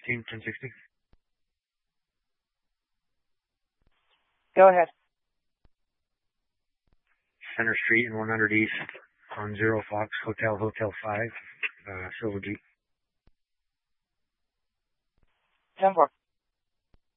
1060. Go ahead. Center Street and 100 East on Zero Fox Hotel 5, Silver Jeep. 10-4.